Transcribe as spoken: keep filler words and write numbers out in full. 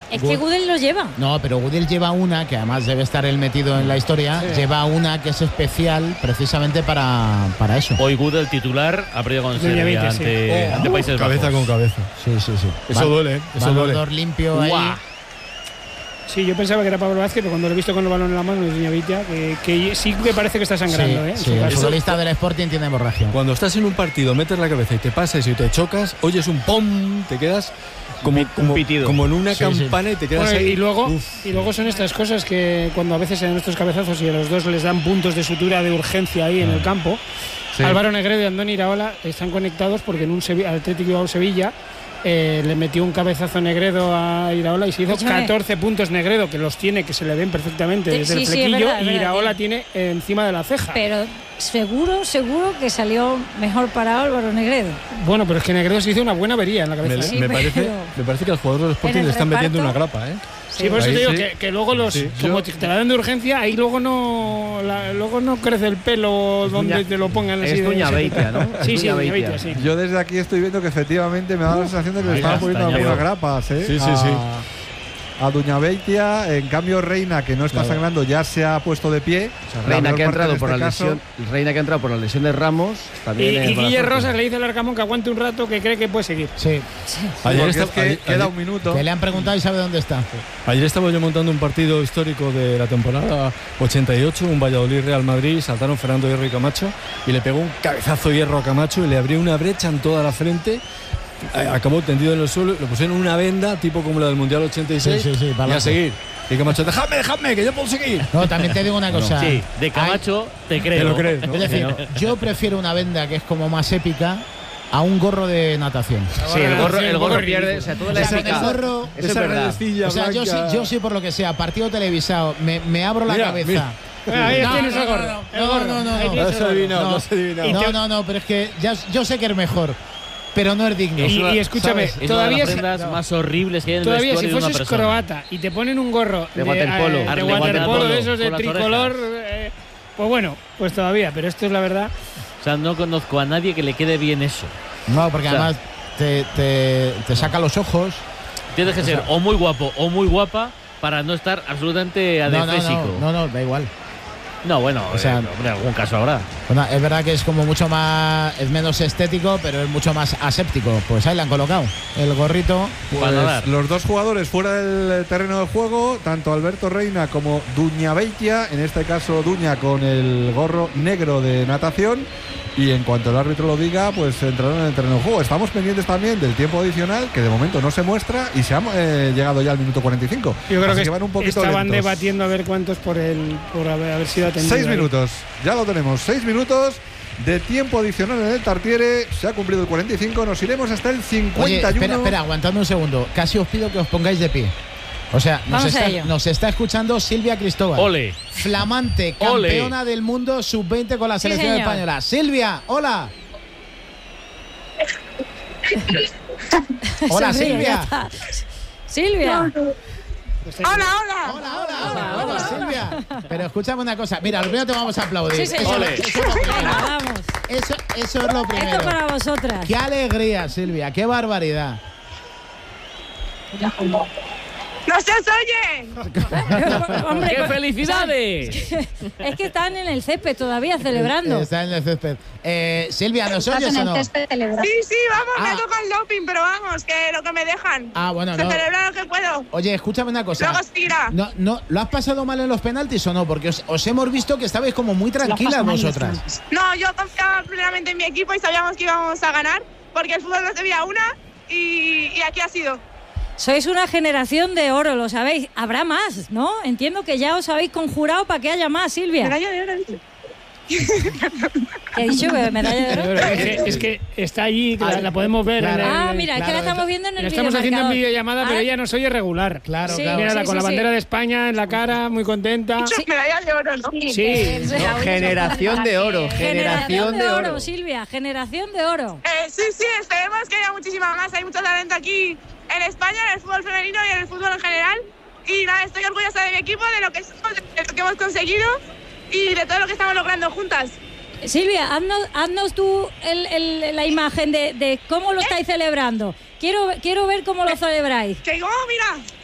Es que Gudel lo lleva. No, pero Gudel lleva una, que además debe estar él metido en la historia, sí. lleva una que es especial precisamente para, para eso. Hoy Gudel titular ha perdido con Serbia ante, sí. oh, ante Países Bajos. Cabeza con cabeza. Sí, sí, sí. Eso Va, duele, eso duele. limpio ahí. Wow. Sí, yo pensaba que era Pablo Vázquez, pero cuando lo he visto con el balón en la mano, es Duña Vitia, que, que sí que parece que está sangrando. Sí, ¿eh? sí, el futbolista del Sporting tiene hemorragia. Cuando estás en un partido, metes la cabeza y te pasas y te chocas, oyes un pom, te quedas como, como, como en una sí, campana sí. y te quedas bueno, ahí. Y luego, y luego son estas cosas que cuando a veces en estos cabezazos y a los dos les dan puntos de sutura de urgencia ahí en el campo, sí. Álvaro Negredo y Andoni Iraola están conectados porque en un Sevilla, Atlético Bilbao Sevilla Eh, le metió un cabezazo Negredo a Iraola y se hizo Escúchame. catorce puntos Negredo, que los tiene, que se le ven perfectamente desde sí, el flequillo, sí, verdad, y Iraola tiene eh, encima de la ceja. Pero seguro, seguro que salió mejor para Álvaro Negredo. Bueno, pero es que Negredo se hizo una buena avería en la cabeza. Me, sí, me, pero... parece, me parece que al jugador del Sporting le están reparto, metiendo una grapa, ¿eh? Sí, sí por eso ahí, te digo sí. que, que luego los sí, como yo... te la dan de urgencia, ahí luego no la, luego no crece el pelo es donde duña, te lo pongan así. Es Duña Beitia, ¿no? Sí, es sí, Duña Beitia, sí. Yo desde aquí estoy viendo que efectivamente me da la sensación de que le estaban poniendo algunas grapas, ¿eh? Sí, sí, sí. A Duña Beitia, en cambio Reina, que no está claro. sangrando, ya se ha puesto de pie. O sea, Reina que ha entrado por este la caso. lesión, Reina que ha entrado por la lesión de Ramos. También y y Guille Rosas le dice al Arcamón que aguante un rato, que cree que puede seguir. Sí. sí. Ayer está, es que ayer, queda ayer, un minuto. Que le han preguntado y sabe dónde está. Ayer estaba yo montando un partido histórico de la temporada ochenta y ocho, un Valladolid-Real Madrid, saltaron Fernando Hierro y Camacho y le pegó un cabezazo Hierro a Camacho y le abrió una brecha en toda la frente. Acabó tendido en el suelo, le pusieron una venda tipo como la del Mundial ochenta y seis sí, sí, sí, y a seguir. Y Camacho, dejadme, dejadme, que yo puedo seguir. No, también te digo una cosa. No. Sí, de Camacho Ay, te creo. Te lo crees, ¿no? Es decir, no. yo prefiero una venda que es como más épica a un gorro de natación. Sí, el gorro, el gorro pierde, o sea, toda la épica. El gorro, eso es verdad. O sea, yo sí, yo sí por lo que sea, partido televisado, me, me abro la mira, cabeza. Mira. Bueno, ahí no, tienes no, el gorro. No, el gorro. no, no, no, no, no, no, adivinado, no, no, no, no, no, pero es que ya, yo sé que es mejor. Pero no es digno. Y, y escúchame, ¿sabes? todavía es una de las prendas no. más horribles que hay en el todavía vestuario si fueses de una persona. croata y te ponen un gorro de, de waterpolo, eh, de, de waterpolo de esos de tricolor, eh, pues bueno, pues todavía, pero esto es la verdad. O sea, no conozco a nadie que le quede bien eso. No, porque o sea, además te, te, te saca los ojos. Tienes que ser o, sea, o muy guapo o muy guapa para no estar absolutamente adefésico. No, no, no, no, da igual. No, bueno, o sea, eh, en algún caso habrá. Bueno, es verdad que es como mucho más, es menos estético, pero es mucho más aséptico. Pues ahí le han colocado el gorrito. Pues los dos jugadores fuera del terreno de juego, tanto Alberto Reina como Duña Beitia, en este caso Duña con el gorro negro de natación. Y en cuanto el árbitro lo diga, pues entrarán en el terreno de juego. Estamos pendientes también del tiempo adicional, que de momento no se muestra, y se ha eh, llegado ya al minuto cuarenta y cinco. Yo creo Así que, que van un poquito estaban lentos. debatiendo a ver cuántos por el por haber, haber sido atendido. Seis minutos, ya lo tenemos, seis minutos de tiempo adicional en el Tartiere. Se ha cumplido el cuarenta y cinco, nos iremos hasta el cincuenta y uno. Oye, espera, espera, aguantadme un segundo. Casi os pido que os pongáis de pie. O sea, nos está, nos está escuchando Silvia Cristóbal. Ole. Flamante campeona Ole. del mundo sub veinte con la selección sí, española. Silvia, hola. Hola, Silvia. Silvia. Hola, hola. Hola, hola, hola, hola, Silvia. Pero escúchame una cosa. Mira, lo primero te vamos a aplaudir. Sí, eso, Ole. eso, es lo primero. Vamos. Eso, eso es lo primero. Esto para vosotras. Qué alegría, Silvia. Qué barbaridad. ¡No se os oye! Hombre, ¡qué felicidades! Es que, es que están en el césped todavía celebrando. Están en el césped. Eh, Silvia, ¿nos oyes o no? Sí, sí, vamos, ah. me toca el doping, pero vamos, que lo que me dejan. Ah, bueno, Se no. celebra lo que puedo. Oye, escúchame una cosa. Luego seguirá. No, no, ¿lo has pasado mal en los penaltis o no? Porque os, os hemos visto que estabais como muy tranquilas vosotras. No, yo confiaba plenamente en mi equipo y sabíamos que íbamos a ganar, porque el fútbol no se veía una y, y aquí ha sido. Sois una generación de oro, lo sabéis. Habrá más, ¿no? Entiendo que ya os habéis conjurado para que haya más, Silvia. Medalla de oro, dice. ¿Qué he dicho? ¿Medalla de oro? Es que, es que está allí, que la, la podemos ver. Claro. En el, ah, mira, claro, es que la estamos viendo en el La estamos haciendo en videollamada, ah. pero ella nos oye regular. Claro, sí, claro. Mírala, sí, con sí, la bandera sí. de España en la cara, muy contenta. Sí. Medalla de oro, ¿no? Sí. sí. No, generación de oro, Generación, generación de, de oro, oro. Silvia, generación de oro. Eh, sí, sí, esperemos que haya muchísima más. Hay mucho talento aquí en España, en el fútbol femenino y en el fútbol en general. Y nada, estoy orgullosa de mi equipo, de lo que somos, de lo que hemos conseguido y de todo lo que estamos logrando juntas. Silvia, haznos, haznos tú el, el, la imagen de, de cómo lo estáis celebrando. Quiero, quiero ver cómo lo celebráis. Que digo, oh, mira.